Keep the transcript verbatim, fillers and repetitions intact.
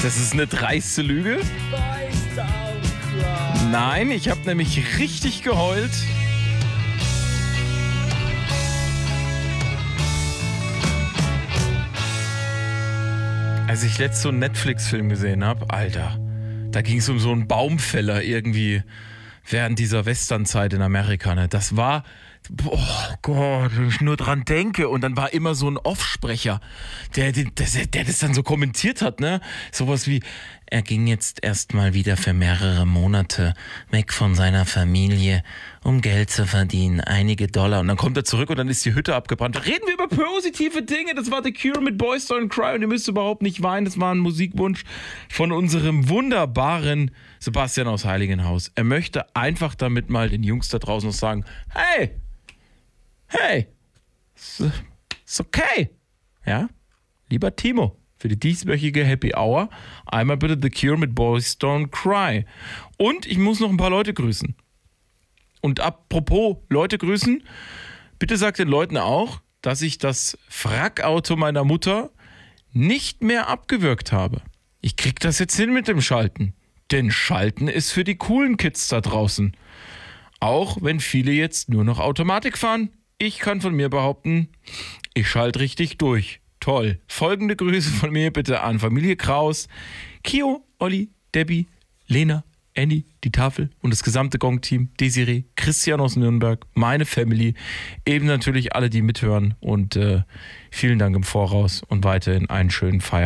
Das ist eine dreiste Lüge. Nein, ich habe nämlich richtig geheult. Als ich letztens so einen Netflix-Film gesehen habe, Alter, da ging es um so einen Baumfäller irgendwie während dieser Westernzeit in Amerika. Ne? Das war, oh Gott, wenn ich nur dran denke. Und dann war immer so ein Offsprecher, der, der, der, der das dann so kommentiert hat. Ne? Sowas wie, er ging jetzt erstmal wieder für mehrere Monate weg von seiner Familie, um Geld zu verdienen, einige Dollar. Und dann kommt er zurück und dann ist die Hütte abgebrannt. Reden wir über positive Dinge. Das war The Cure mit Boys Don't Cry und ihr müsst überhaupt nicht weinen. Das war ein Musikwunsch von unserem wunderbaren Sebastian aus Heiligenhaus. Er möchte einfach damit mal den Jungs da draußen noch sagen, hey, hey, ist okay. Ja, lieber Timo, für die dieswöchige Happy Hour einmal bitte The Cure mit Boys Don't Cry. Und ich muss noch ein paar Leute grüßen. Und apropos Leute grüßen, bitte sagt den Leuten auch, dass ich das Wrackauto meiner Mutter nicht mehr abgewürgt habe. Ich krieg das jetzt hin mit dem Schalten. Denn Schalten ist für die coolen Kids da draußen. Auch wenn viele jetzt nur noch Automatik fahren. Ich kann von mir behaupten, ich schalte richtig durch. Toll. Folgende Grüße von mir bitte an Familie Kraus, Kio, Olli, Debbie, Lena, Andy, die Tafel und das gesamte Gong-Team, Desiree, Christian aus Nürnberg, meine Family, eben natürlich alle, die mithören und äh, vielen Dank im Voraus und weiterhin einen schönen Feierabend.